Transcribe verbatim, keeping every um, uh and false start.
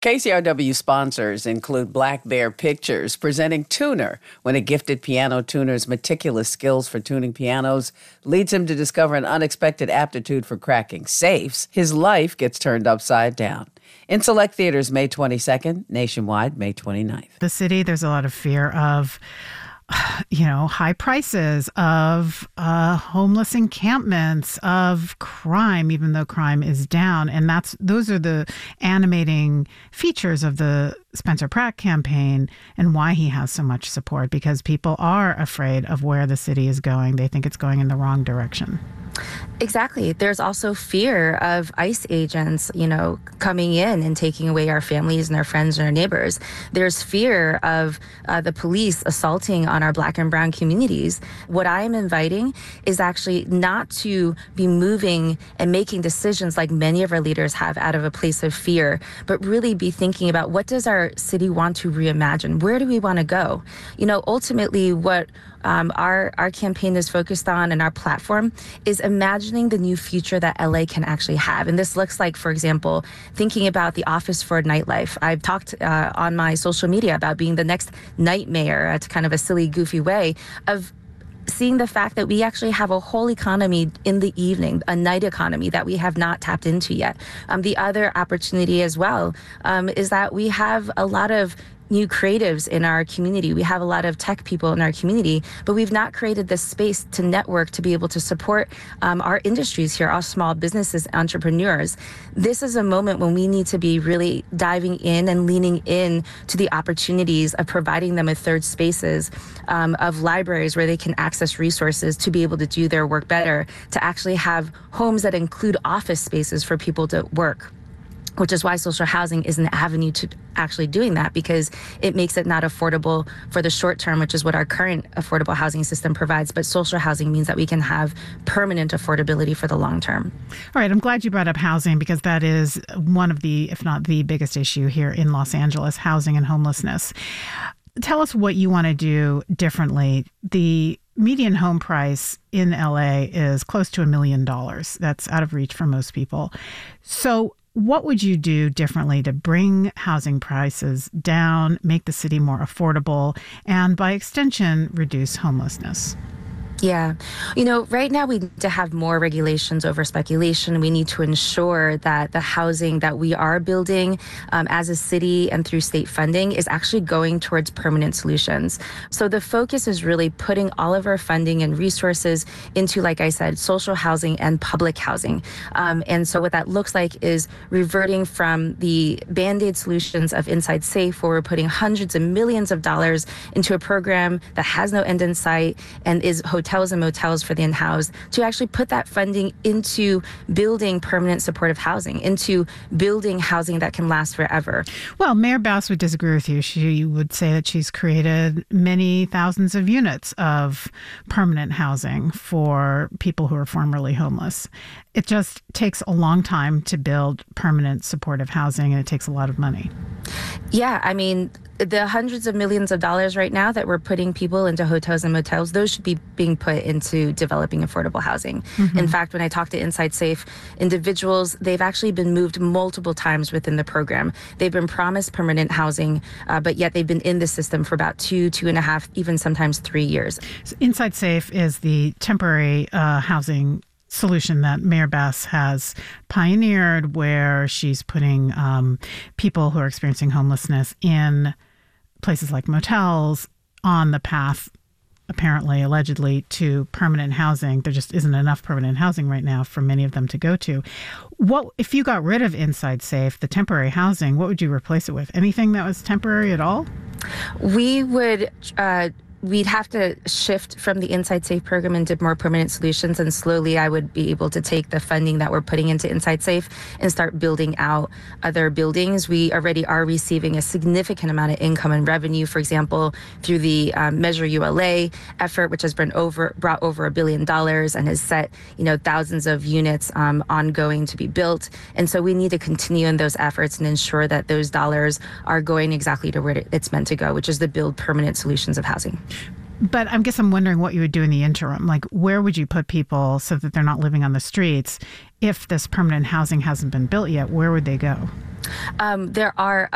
K C R W sponsors include Black Bear Pictures, presenting Tuner, when a gifted piano tuner's meticulous skills for tuning pianos leads him to discover an unexpected aptitude for cracking safes. His life gets turned upside down. In select theaters May twenty-second, nationwide May twenty-ninth. The city, there's a lot of fear of, you know, high prices, of uh, homeless encampments, of crime, even though crime is down. And that's those are the animating features of the Spencer Pratt campaign and why he has so much support, because people are afraid of where the city is going. They think it's going in the wrong direction. Exactly. There's also fear of ICE agents, you know, coming in and taking away our families and our friends and our neighbors. There's fear of uh, the police assaulting on our Black and brown communities. What I am inviting is actually not to be moving and making decisions like many of our leaders have out of a place of fear, but really be thinking about, what does our city want to reimagine? Where do we want to go? You know, ultimately what Um, our, our campaign is focused on, and our platform is imagining the new future that L A can actually have. And this looks like, for example, thinking about the office for nightlife. I've talked uh, on my social media about being the next night mayor, uh, to kind of a silly, goofy way of seeing the fact that we actually have a whole economy in the evening, a night economy that we have not tapped into yet. Um, the other opportunity as well um, is that we have a lot of new creatives in our community. We have a lot of tech people in our community, but we've not created this space to network, to be able to support um, our industries here, our small businesses, entrepreneurs. This is a moment when we need to be really diving in and leaning in to the opportunities of providing them with third spaces, um, of libraries where they can access resources to be able to do their work better, to actually have homes that include office spaces for people to work, which is why social housing is an avenue to actually doing that, because it makes it not affordable for the short term, which is what our current affordable housing system provides. But social housing means that we can have permanent affordability for the long term. All right. I'm glad you brought up housing, because that is one of the, if not the biggest issue here in Los Angeles, housing and homelessness. Tell us what you want to do differently. The median home price in L A is close to a million dollars. That's out of reach for most people. So what would you do differently to bring housing prices down, make the city more affordable, and by extension, reduce homelessness? Yeah. You know, right now we need to have more regulations over speculation. We need to ensure that the housing that we are building um, as a city and through state funding is actually going towards permanent solutions. So the focus is really putting all of our funding and resources into, like I said, social housing and public housing. Um, and so what that looks like is reverting from the Band-Aid solutions of Inside Safe, where we're putting hundreds of millions of dollars into a program that has no end in sight and is hotel hotels and motels for the unhoused, to actually put that funding into building permanent supportive housing, into building housing that can last forever. Well, Mayor Bass would disagree with you. She would say that she's created many thousands of units of permanent housing for people who are formerly homeless. It just takes a long time to build permanent supportive housing, and it takes a lot of money. Yeah, I mean, the hundreds of millions of dollars right now that we're putting people into hotels and motels, those should be being put into developing affordable housing. Mm-hmm. In fact, when I talk to Inside Safe individuals, they've actually been moved multiple times within the program. They've been promised permanent housing, uh, but yet they've been in the system for about two, two and a half, even sometimes three years. So Inside Safe is the temporary uh, housing solution that Mayor Bass has pioneered, where she's putting um, people who are experiencing homelessness in places like motels on the path, apparently, allegedly, to permanent housing. There just isn't enough permanent housing right now for many of them to go to. What if you got rid of Inside Safe, the temporary housing, what would you replace it with? Anything that was temporary at all? We would uh, we'd have to shift from the Inside Safe program into more permanent solutions, and slowly I would be able to take the funding that we're putting into Inside Safe and start building out other buildings. We already are receiving a significant amount of income and revenue, for example, through the um, Measure U L A effort, which has been over brought over a billion dollars and has set, you know, thousands of units um, ongoing to be built. And so we need to continue in those efforts and ensure that those dollars are going exactly to where it's meant to go, which is to build permanent solutions of housing. But I guess I'm wondering what you would do in the interim. Like, where would you put people so that they're not living on the streets? If this permanent housing hasn't been built yet, where would they go? Um, there are